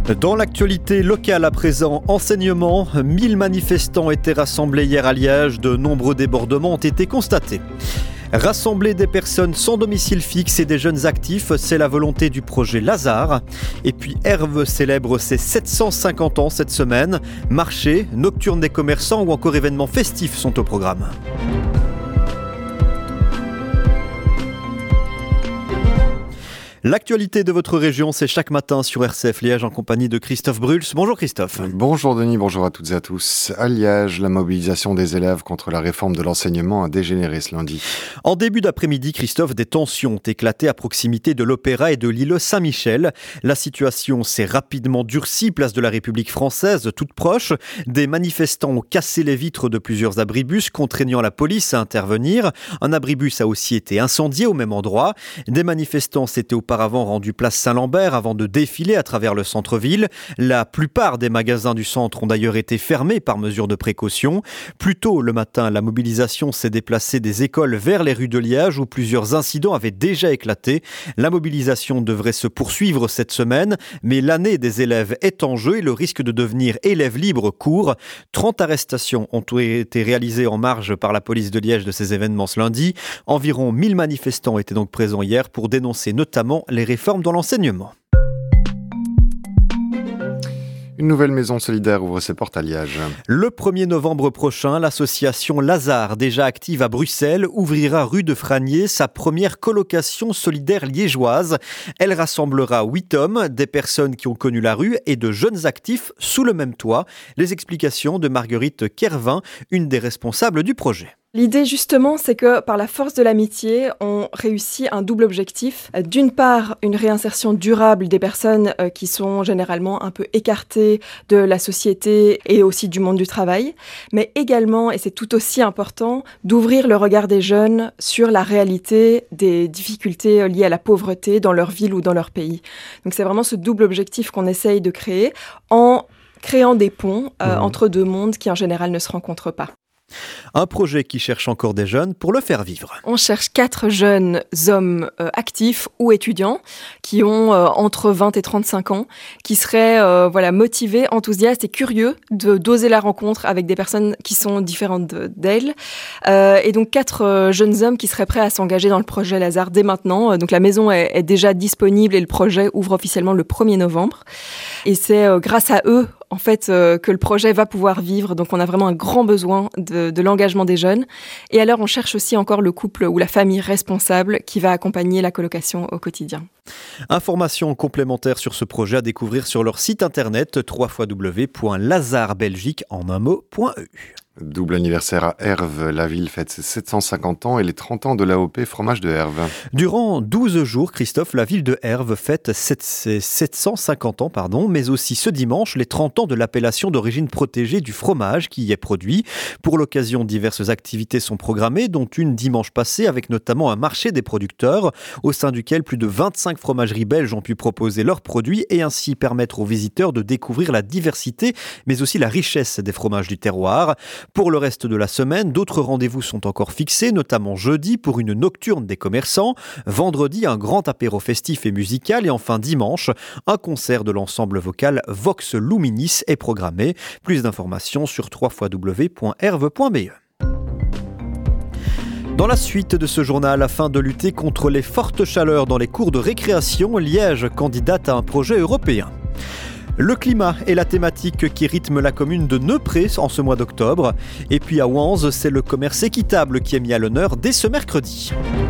Dans l'actualité locale à présent, enseignement, 1000 manifestants étaient rassemblés hier à Liège, de nombreux débordements ont été constatés. Rassembler des personnes sans domicile fixe et des jeunes actifs, c'est la volonté du projet Lazare. Et puis Herve célèbre ses 750 ans cette semaine. Marché, nocturne des commerçants ou encore événements festifs sont au programme. L'actualité de votre région, c'est chaque matin sur RCF Liège en compagnie de Christophe Bruls. Bonjour Christophe. Bonjour Denis, bonjour à toutes et à tous. À Liège, la mobilisation des élèves contre la réforme de l'enseignement a dégénéré ce lundi. En début d'après-midi, Christophe, des tensions ont éclaté à proximité de l'Opéra et de l'îlot Saint-Michel. La situation s'est rapidement durcie, place de la République française, toute proche. Des manifestants ont cassé les vitres de plusieurs abribus, contraignant la police à intervenir. Un abribus a aussi été incendié au même endroit. Des manifestants s'étaient auparavant rendu place Saint-Lambert avant de défiler à travers le centre-ville. La plupart des magasins du centre ont d'ailleurs été fermés par mesure de précaution. Plus tôt le matin, la mobilisation s'est déplacée des écoles vers les rues de Liège où plusieurs incidents avaient déjà éclaté. La mobilisation devrait se poursuivre cette semaine, mais l'année des élèves est en jeu et le risque de devenir élève libre court. 30 arrestations ont été réalisées en marge par la police de Liège de ces événements ce lundi. Environ 1000 manifestants étaient donc présents hier pour dénoncer notamment les réformes dans l'enseignement. Une nouvelle maison solidaire ouvre ses portes à Liège. Le 1er novembre prochain, l'association Lazare, déjà active à Bruxelles, ouvrira rue de Franier sa première colocation solidaire liégeoise. Elle rassemblera 8 hommes, des personnes qui ont connu la rue et de jeunes actifs sous le même toit. Les explications de Marguerite Kervin, une des responsables du projet. L'idée justement, c'est que par la force de l'amitié, on réussit un double objectif. D'une part, une réinsertion durable des personnes qui sont généralement un peu écartées de la société et aussi du monde du travail, mais également, et c'est tout aussi important, d'ouvrir le regard des jeunes sur la réalité des difficultés liées à la pauvreté dans leur ville ou dans leur pays. Donc c'est vraiment ce double objectif qu'on essaye de créer en créant des ponts entre deux mondes qui en général ne se rencontrent pas. Un projet qui cherche encore des jeunes pour le faire vivre. On cherche 4 jeunes hommes actifs ou étudiants qui ont entre 20 et 35 ans, qui seraient motivés, enthousiastes et curieux d'oser la rencontre avec des personnes qui sont différentes d'elles. Et donc 4 jeunes hommes qui seraient prêts à s'engager dans le projet Lazare dès maintenant. Donc la maison est déjà disponible et le projet ouvre officiellement le 1er novembre. Et c'est grâce à eux en fait, que le projet va pouvoir vivre. Donc, on a vraiment un grand besoin de l'engagement des jeunes. Et alors, on cherche aussi encore le couple ou la famille responsable qui va accompagner la colocation au quotidien. Informations complémentaires sur ce projet à découvrir sur leur site internet www.lazarbelgique.eu. Double anniversaire à Herve, la ville fête ses 750 ans et les 30 ans de l'AOP Fromage de Herve. Durant 12 jours, Christophe, la ville de Herve fête ses 750 ans, mais aussi ce dimanche, les 30 ans de l'appellation d'origine protégée du fromage qui y est produit. Pour l'occasion, diverses activités sont programmées, dont une dimanche passé avec notamment un marché des producteurs, au sein duquel plus de 25 fromageries belges ont pu proposer leurs produits et ainsi permettre aux visiteurs de découvrir la diversité, mais aussi la richesse des fromages du terroir. Pour le reste de la semaine, d'autres rendez-vous sont encore fixés, notamment jeudi pour une nocturne des commerçants, vendredi un grand apéro festif et musical et enfin dimanche, un concert de l'ensemble vocal Vox Luminis est programmé. Plus d'informations sur www.herve.be. Dans la suite de ce journal, afin de lutter contre les fortes chaleurs dans les cours de récréation, Liège candidate à un projet européen. Le climat est la thématique qui rythme la commune de Neupré en ce mois d'octobre. Et puis à Wanze, c'est le commerce équitable qui est mis à l'honneur dès ce mercredi.